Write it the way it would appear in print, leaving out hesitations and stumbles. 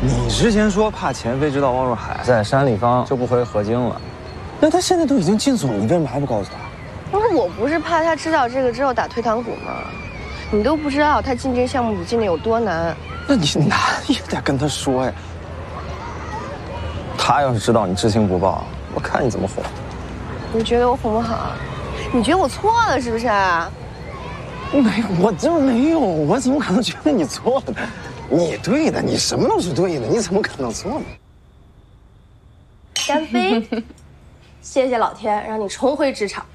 你之前说怕钱妃知道汪若海在山里方就不回河津了，那他现在都已经进总了，你为什么还不告诉他？ 那我不是怕他知道这个之后打退堂鼓吗？你都不知道他进这项目组进的有多难。 那你难也得跟他说呀。他要是知道你知情不报，我看你怎么哄。 你觉得我哄不好？你觉得我错了是不是？ 没有，我真没有，我怎么可能觉得你错了呢？你对的，你什么都是对的，你怎么可能错呢？ 干杯！谢谢老天，让你重回职场。